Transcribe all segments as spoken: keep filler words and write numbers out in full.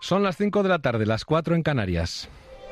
Son las cinco de la tarde, las cuatro en Canarias.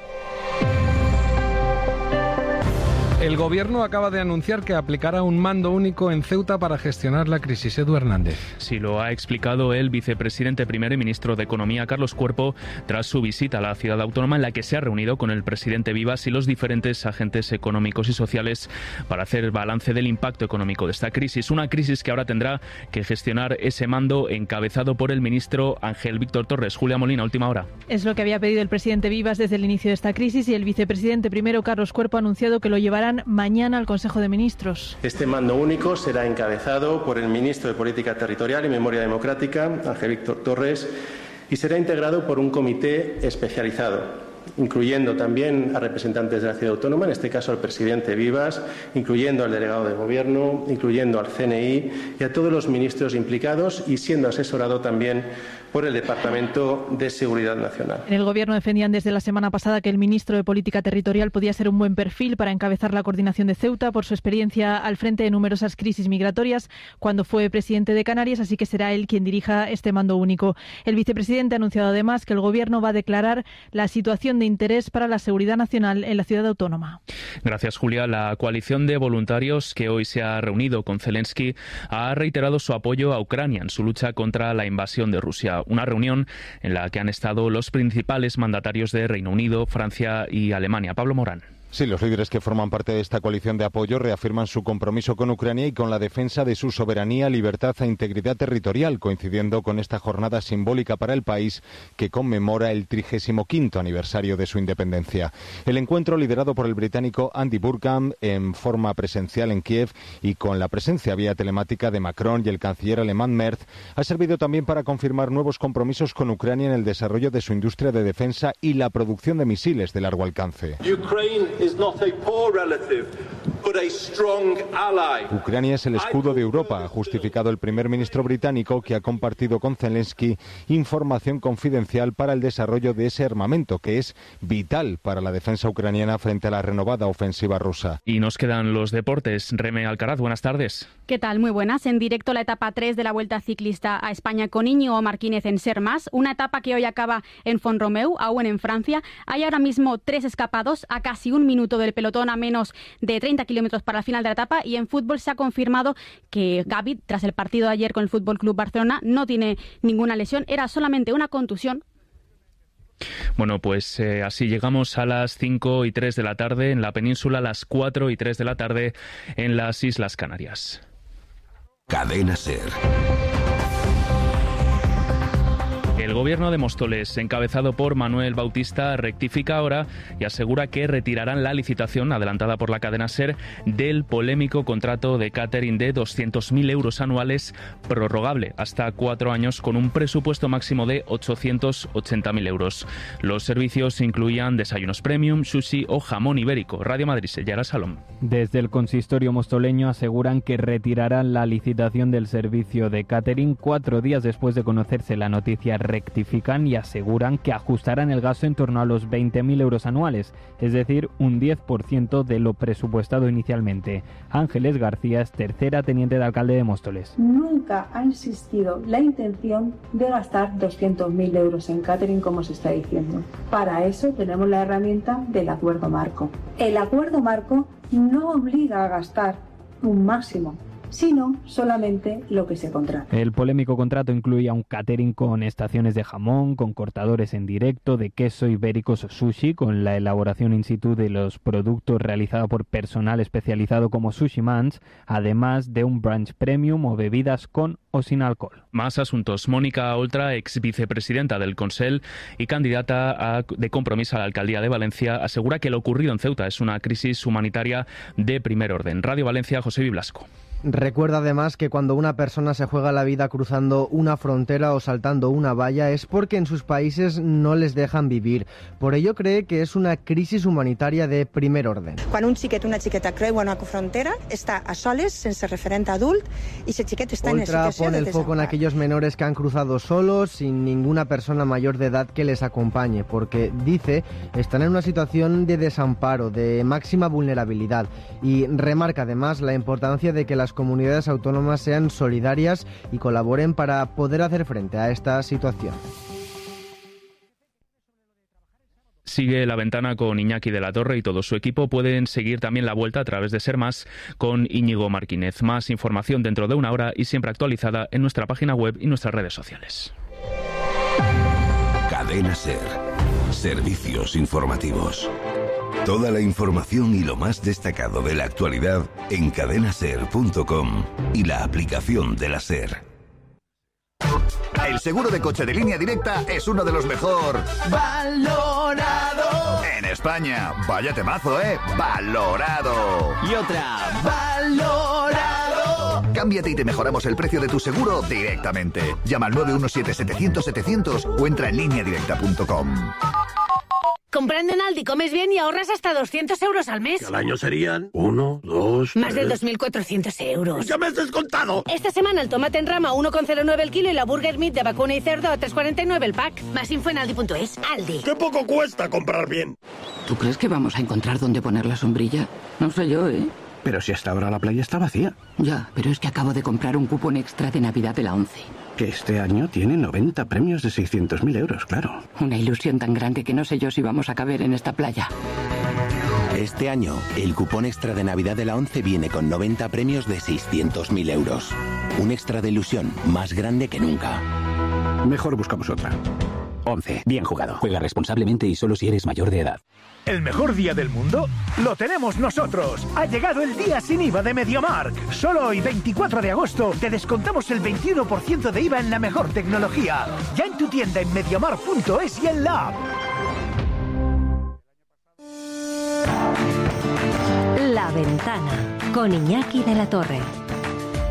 El Gobierno acaba de anunciar que aplicará un mando único en Ceuta para gestionar la crisis. Edu Hernández. Sí, lo ha explicado el vicepresidente primero y ministro de Economía, Carlos Cuerpo, tras su visita a la ciudad autónoma, en la que se ha reunido con el presidente Vivas y los diferentes agentes económicos y sociales para hacer balance del impacto económico de esta crisis. Una crisis que ahora tendrá que gestionar ese mando encabezado por el ministro Ángel Víctor Torres. Julia Molina, última hora. Es lo que había pedido el presidente Vivas desde el inicio de esta crisis y el vicepresidente primero, Carlos Cuerpo, ha anunciado que lo llevará mañana al Consejo de Ministros. Este mando único será encabezado por el ministro de Política Territorial y Memoria Democrática, Ángel Víctor Torres, y será integrado por un comité especializado, incluyendo también a representantes de la ciudad autónoma, en este caso al presidente Vivas, incluyendo al delegado de gobierno, incluyendo al C N I y a todos los ministros implicados, y siendo asesorado también por el Departamento de Seguridad Nacional. En el Gobierno defendían desde la semana pasada que el ministro de Política Territorial podía ser un buen perfil para encabezar la coordinación de Ceuta por su experiencia al frente de numerosas crisis migratorias cuando fue presidente de Canarias, así que será él quien dirija este mando único. El vicepresidente ha anunciado además que el Gobierno va a declarar la situación de interés para la seguridad nacional en la ciudad autónoma. Gracias, Julia. La coalición de voluntarios que hoy se ha reunido con Zelensky ha reiterado su apoyo a Ucrania en su lucha contra la invasión de Rusia. Una reunión en la que han estado los principales mandatarios de Reino Unido, Francia y Alemania. Pablo Morán. Sí, los líderes que forman parte de esta coalición de apoyo reafirman su compromiso con Ucrania y con la defensa de su soberanía, libertad e integridad territorial, coincidiendo con esta jornada simbólica para el país que conmemora el trigésimo quinto aniversario de su independencia. El encuentro, liderado por el británico Andy Burkham en forma presencial en Kiev y con la presencia vía telemática de Macron y el canciller alemán Merz, ha servido también para confirmar nuevos compromisos con Ucrania en el desarrollo de su industria de defensa y la producción de misiles de largo alcance. Ucrania es el escudo de Europa, ha justificado el primer ministro británico, que ha compartido con Zelensky información confidencial para el desarrollo de ese armamento, que es vital para la defensa ucraniana frente a la renovada ofensiva rusa. Y nos quedan los deportes. Reme Alcaraz, buenas tardes. ¿Qué tal? Muy buenas. En directo la etapa tres de la Vuelta Ciclista a España con Íñigo Martínez en Ser Más, una etapa que hoy acaba en Font-Romeu, aún en Francia. Hay ahora mismo tres escapados a casi un minuto del pelotón, a menos de treinta kilómetros para el final de la etapa, y en fútbol se ha confirmado que Gavi, tras el partido de ayer con el F C Barcelona, no tiene ninguna lesión, era solamente una contusión. Bueno, pues eh, así llegamos a las cinco y tres de la tarde en la península, a las cuatro y tres de la tarde en las Islas Canarias. Cadena SER. El gobierno de Móstoles, encabezado por Manuel Bautista, rectifica ahora y asegura que retirarán la licitación adelantada por la cadena SER del polémico contrato de catering de doscientos mil euros anuales, prorrogable hasta cuatro años con un presupuesto máximo de ochocientos ochenta mil euros. Los servicios incluían desayunos premium, sushi o jamón ibérico. Radio Madrid, Yara Salom. Desde el consistorio mostoleño aseguran que retirarán la licitación del servicio de catering cuatro días después de conocerse la noticia. Rectifican y aseguran que ajustarán el gasto en torno a los veinte mil euros anuales, es decir, un diez por ciento de lo presupuestado inicialmente. Ángeles García es tercera teniente de alcalde de Móstoles. Nunca ha existido la intención de gastar doscientos mil euros en catering, como se está diciendo. Para eso tenemos la herramienta del acuerdo marco. El acuerdo marco no obliga a gastar un máximo, sino solamente lo que se contrata. El polémico contrato incluía un catering con estaciones de jamón, con cortadores en directo, de queso, ibéricos o sushi, con la elaboración in situ de los productos realizada por personal especializado como Sushi Mans, además de un brunch premium o bebidas con o sin alcohol. Más asuntos. Mónica Oltra, ex vicepresidenta del Consell y candidata a, de Compromís a la alcaldía de Valencia, asegura que lo ocurrido en Ceuta es una crisis humanitaria de primer orden. Radio Valencia, José Biblasco. Recuerda además que cuando una persona se juega la vida cruzando una frontera o saltando una valla es porque en sus países no les dejan vivir. Por ello cree que es una crisis humanitaria de primer orden. Quan un xiquet o una xiqueta creua una frontera, està a soles, sense referent adult, y ese xiquet está en situación situació pone de el foco en aquellos menores que han cruzado solos, sin ninguna persona mayor de edad que les acompañe, porque, dice, están en una situación de desamparo, de máxima vulnerabilidad, y remarca además la importancia de que las comunidades autónomas sean solidarias y colaboren para poder hacer frente a esta situación. Sigue La Ventana con Iñaki de la Torre y todo su equipo. Pueden seguir también la vuelta a través de Ser Más con Íñigo Marquínez. Más información dentro de una hora y siempre actualizada en nuestra página web y nuestras redes sociales. Cadena Ser. Servicios informativos. Toda la información y lo más destacado de la actualidad en cadena ser punto com y la aplicación de la SER. El seguro de coche de Línea Directa es uno de los mejor valorado en España. Vaya temazo, ¿eh? Valorado. Y otra, valorado. Cámbiate y te mejoramos el precio de tu seguro directamente. Llama al nueve uno siete, setecientos, setecientos o entra en línea directa punto com. Comprando en Aldi comes bien y ahorras hasta doscientos euros al mes. Al año serían uno, dos, Más tres... de dos mil cuatrocientos euros. ¡Ya me has descontado! Esta semana el tomate en rama a uno coma cero nueve el kilo y la burger meat de vacuna y cerdo a tres coma cuarenta y nueve el pack. Más info en aldi punto es. Aldi. ¡Qué poco cuesta comprar bien! ¿Tú crees que vamos a encontrar dónde poner la sombrilla? No sé yo, ¿eh? Pero si hasta ahora la playa está vacía. Ya, pero es que acabo de comprar un cupón extra de Navidad de la ONCE. Que este año tiene noventa premios de seiscientos mil euros, claro. Una ilusión tan grande que no sé yo si vamos a caber en esta playa. Este año, el cupón extra de Navidad de la ONCE viene con noventa premios de seiscientos mil euros. Un extra de ilusión más grande que nunca. Mejor buscamos otra. ONCE. Bien jugado. Juega responsablemente y solo si eres mayor de edad. ¿El mejor día del mundo? ¡Lo tenemos nosotros! Ha llegado el día sin I V A de MediaMarkt. Solo hoy, veinticuatro de agosto, te descontamos el veintiuno por ciento de I V A en la mejor tecnología. Ya en tu tienda en mediamarkt punto es y en la app. La Ventana con Iñaki de la Torre.